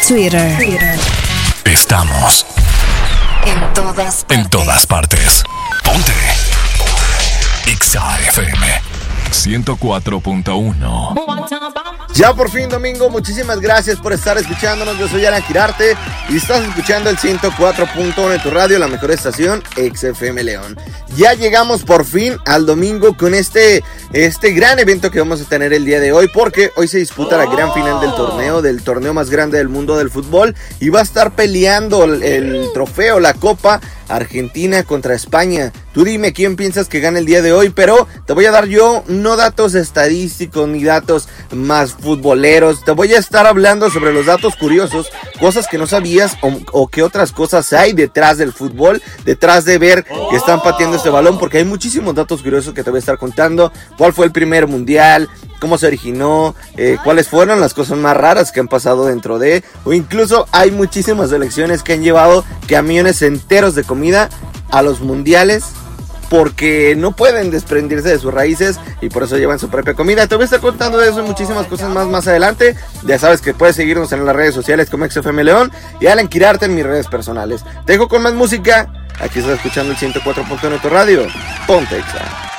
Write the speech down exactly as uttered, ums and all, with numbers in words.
Twitter. Twitter. Estamos en todas partes. En todas partes. Ponte Exa F M ciento cuatro punto uno. Ya por fin domingo, muchísimas gracias por estar escuchándonos. Yo soy Alan Quirarte y estás escuchando el ciento cuatro punto uno de tu radio, la mejor estación, Exa F M León. Ya llegamos por fin al domingo con este, este gran evento que vamos a tener el día de hoy, porque hoy se disputa la gran final del torneo, del torneo más grande del mundo del fútbol, y va a estar peleando el, el trofeo, la copa, Argentina contra España. Tú dime quién piensas que gana el día de hoy, pero te voy a dar yo no datos estadísticos ni datos más futboleros. Te voy a estar hablando sobre los datos curiosos, cosas que no sabías o, o qué otras cosas hay detrás del fútbol, detrás de ver que están pateando este balón, porque hay muchísimos datos curiosos que te voy a estar contando. ¿Cuál fue el primer mundial? ¿Cómo se originó? Eh, ¿Cuáles fueron las cosas más raras que han pasado dentro de? O incluso hay muchísimas selecciones que han llevado camiones enteros de comida a los mundiales porque no pueden desprenderse de sus raíces y por eso llevan su propia comida. Te voy a estar contando de eso y muchísimas cosas más más adelante. Ya sabes que puedes seguirnos en las redes sociales como Exa F M León y Alan Quirarte en mis redes personales. Te dejo con más música. Aquí estás escuchando el ciento cuatro punto uno de tu radio. Ponte Exa.